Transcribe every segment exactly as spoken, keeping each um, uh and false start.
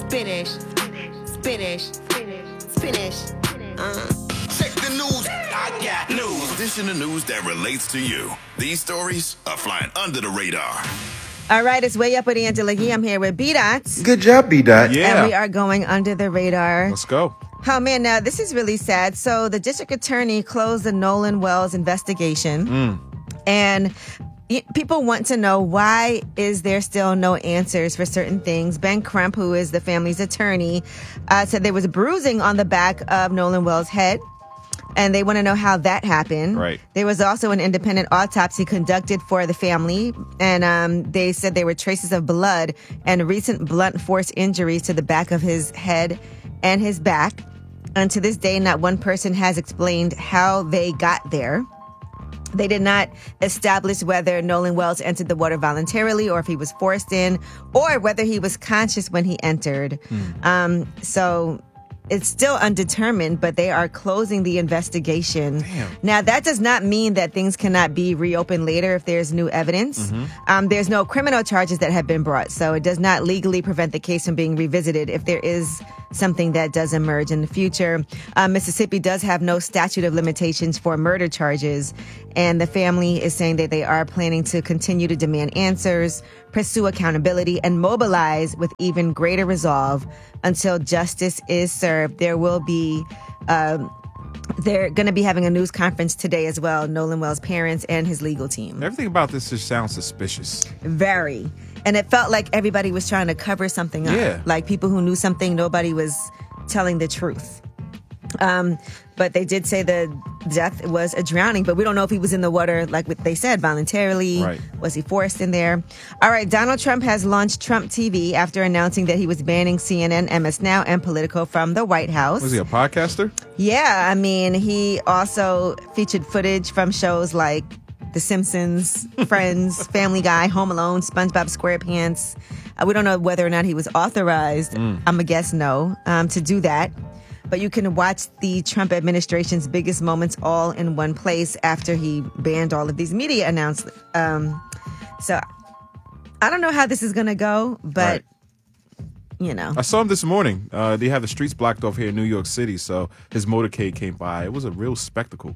Spanish, Spanish, Spanish. Uh. Check the news. I got news. This in the news that relates to you. These stories are flying under the radar. All right, it's Way Up with Angela Yee. I'm here with B-Dot. Good job, B-Dot. Yeah. And we are going under the radar. Let's go. Oh, man, now this is really sad. So the district attorney closed the Nolan Wells investigation. Mm. And people want to know, why is there still no answers for certain things? Ben Crump, who is the family's attorney, uh, said there was bruising on the back of Nolan Wells' head. And they want to know how that happened. Right. There was also an independent autopsy conducted for the family. And um, they said there were traces of blood and recent blunt force injuries to the back of his head and his back. And to this day, not one person has explained how they got there. They did not establish whether Nolan Wells entered the water voluntarily or if he was forced in, or whether he was conscious when he entered. Mm. Um, so it's still undetermined, but they are closing the investigation. Damn. Now, that does not mean that things cannot be reopened later if there's new evidence. Mm-hmm. Um, there's no criminal charges that have been brought, so it does not legally prevent the case from being revisited if there is something that does emerge in the future. Uh, Mississippi does have no statute of limitations for murder charges, and the family is saying that they are planning to continue to demand answers, pursue accountability, and mobilize with even greater resolve until justice is served. There will be, um, they're going to be having a news conference today as well, Nolan Wells' parents and his legal team. Everything about this just sounds suspicious. Very. And it felt like everybody was trying to cover something up. Yeah. Like people who knew something, nobody was telling the truth. Um, but they did say the death was a drowning, but we don't know if he was in the water, like they said, voluntarily. Right. Was he forced in there? All right, Donald Trump has launched Trump T V after announcing that he was banning C N N, M S Now, and Politico from the White House. Was he a podcaster? Yeah, I mean, he also featured footage from shows like The Simpsons, Friends, Family Guy, Home Alone, SpongeBob SquarePants. Uh, we don't know whether or not he was authorized, mm. I'm going to guess no, um, to do that. But you can watch the Trump administration's biggest moments all in one place after he banned all of these media announcements. Um, so I don't know how this is going to go, but, right. you know. I saw him this morning. Uh, they have the streets blocked off here in New York City, so his motorcade came by. It was a real spectacle.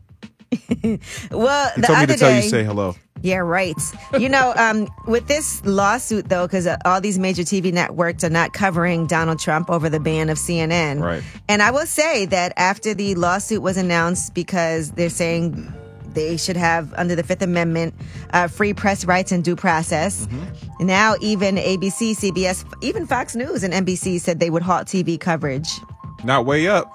Well, he the told me other to tell day, you say hello. Yeah, right. You know, um, with this lawsuit, though, because uh, all these major T V networks are not covering Donald Trump over the ban of C N N. Right. And I will say that after the lawsuit was announced, because they're saying they should have, under the Fifth Amendment, uh, free press rights and due process. Mm-hmm. Now, even A B C, C B S, even Fox News and N B C said they would halt T V coverage. Not Way Up.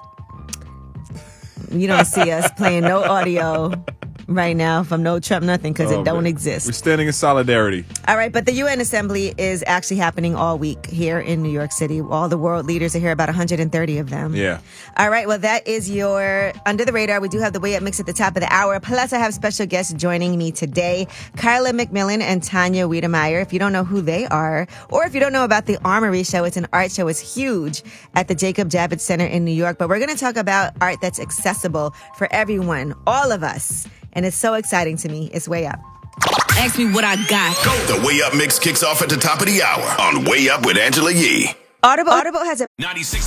You don't see us playing no audio right now from no Trump nothing because oh, it don't man. exist. We're standing in solidarity. All right, but the U N Assembly is actually happening all week here in New York City. All the world leaders are here, about one hundred thirty of them. Yeah. All right, well, that is your Under the Radar. We do have the Way Up Mix at the top of the hour. Plus, I have special guests joining me today, Carla McMillan and Tanya Wiedemeyer. If you don't know who they are, or if you don't know about the Armory Show, it's an art show. It's huge at the Jacob Javits Center in New York. But we're going to talk about art that's accessible for everyone, all of us. And it's so exciting to me. It's Way Up. Ask me what I got. The Way Up Mix kicks off at the top of the hour on Way Up with Angela Yee. Audible, Audible has a ninety-six